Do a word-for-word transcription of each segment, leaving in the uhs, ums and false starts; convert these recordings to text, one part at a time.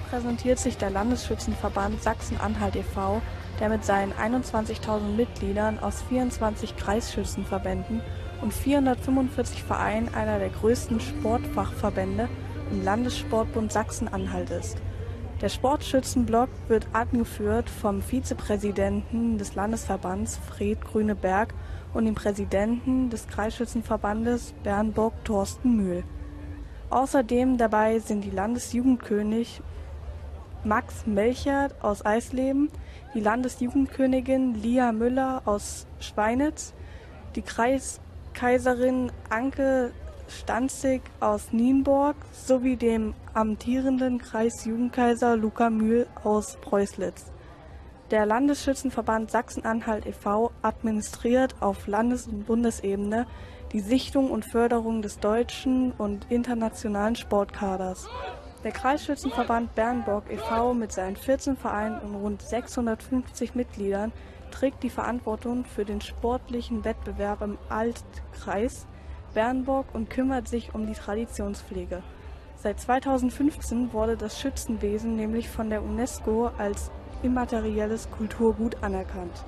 präsentiert sich der Landesschützenverband Sachsen-Anhalt e V, der mit seinen einundzwanzigtausend Mitgliedern aus vierundzwanzig Kreisschützenverbänden und vierhundertfünfundvierzig Vereinen einer der größten Sportfachverbände im Landessportbund Sachsen-Anhalt ist. Der Sportschützenblock wird angeführt vom Vizepräsidenten des Landesverbands Fred Grüneberg und dem Präsidenten des Kreisschützenverbandes Bernburg Thorsten Mühl. Außerdem dabei sind die Landesjugendkönig Max Melchert aus Eisleben, die Landesjugendkönigin Lia Müller aus Schweinitz, die Kreiskaiserin Anke Stanzig aus Nienburg sowie dem amtierenden Kreisjugendkaiser Luca Mühl aus Preußlitz. Der Landesschützenverband Sachsen-Anhalt e V administriert auf Landes- und Bundesebene die Sichtung und Förderung des deutschen und internationalen Sportkaders. Der Kreisschützenverband Bernburg e V mit seinen vierzehn Vereinen und rund sechshundertfünfzig Mitgliedern trägt die Verantwortung für den sportlichen Wettbewerb im Altkreis Bernburg und kümmert sich um die Traditionspflege. Seit zweitausendfünfzehn wurde das Schützenwesen nämlich von der UNESCO als immaterielles Kulturgut anerkannt.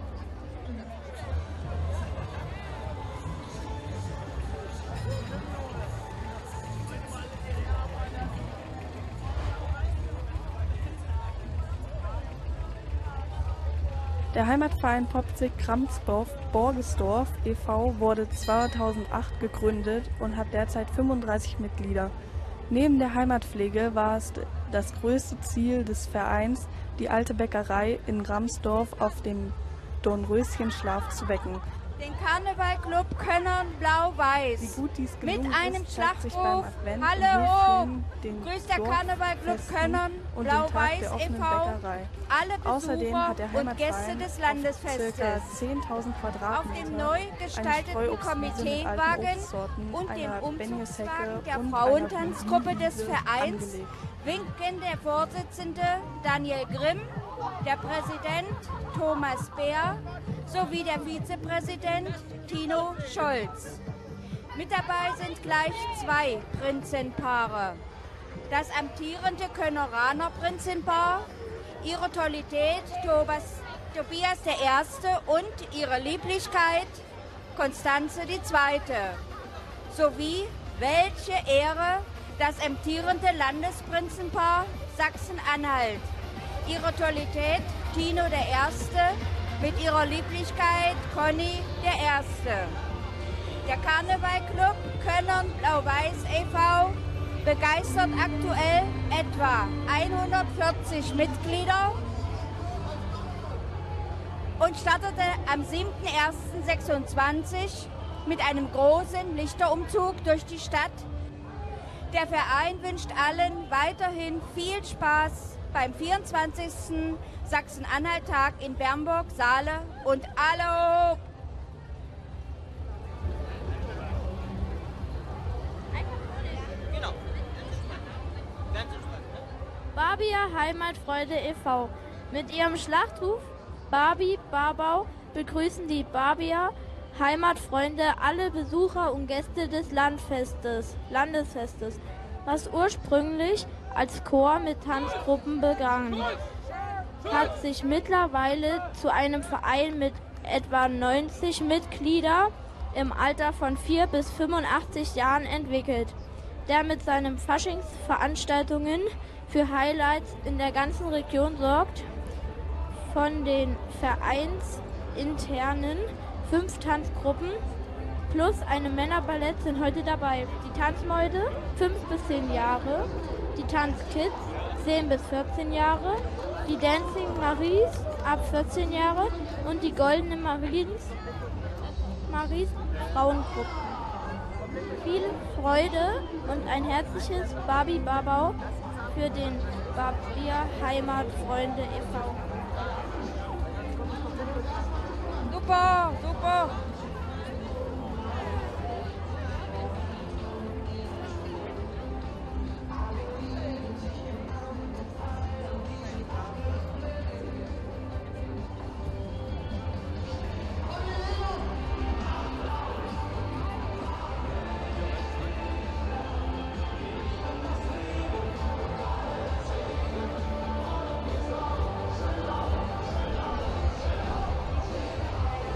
Der Heimatverein Popzig-Kramsdorf-Borgesdorf e V wurde zweitausendacht gegründet und hat derzeit fünfunddreißig Mitglieder. Neben der Heimatpflege war es das größte Ziel des Vereins, die alte Bäckerei in Gramsdorf auf dem Dornröschenschlaf zu wecken. Den Karnevalclub Könnern Blau-Weiß mit einem ist, Schlachtruf Halle hoch! Grüßt der Karnevalclub Könnern Blau-Weiß e V alle Besucher und Gäste des Landesfestes. zehntausend Auf dem neu gestalteten Komiteewagen und dem Umzugswagen der Frauentanzgruppe des Vereins winken der Vorsitzende Daniel Grimm, der Präsident Thomas Bär sowie der Vizepräsident Tino Scholz. Mit dabei sind gleich zwei Prinzenpaare. Das amtierende Könneraner Prinzenpaar, ihre Tollität Tobias, Tobias der Erste und ihre Lieblichkeit Konstanze die Zweite. Sowie welche Ehre das amtierende Landesprinzenpaar Sachsen-Anhalt, ihre Tollität Tino der Erste mit ihrer Lieblichkeit Conny der Erste. Der Karnevalclub Könnern Blau-Weiß e V begeistert aktuell etwa hundertvierzig Mitglieder und startete am siebten ersten sechsundzwanzig mit einem großen Lichterumzug durch die Stadt. Der Verein wünscht allen weiterhin viel Spaß beim vierundzwanzigsten Sachsen-Anhalt-Tag in Bernburg, Saale und Hallo! Barbier Heimatfreude e V. Mit ihrem Schlachtruf Barbi Barbau begrüßen die Barbier Heimatfreunde alle Besucher und Gäste des Landfestes, Landesfestes, was ursprünglich als Chor mit Tanzgruppen begann, hat sich mittlerweile zu einem Verein mit etwa neunzig Mitgliedern im Alter von vier bis fünfundachtzig Jahren entwickelt, der mit seinen Faschingsveranstaltungen für Highlights in der ganzen Region sorgt. Von den vereinsinternen fünf Tanzgruppen plus eine Männerballett sind heute dabei. Die Tanzmäude fünf bis zehn Jahre, die Tanzkids zehn bis vierzehn Jahre, die Dancing Maries ab vierzehn Jahre und die Goldene Maries, Maries Frauengruppen. Viel Freude und ein herzliches Barbi Barbau für den Barbier Heimatfreunde e V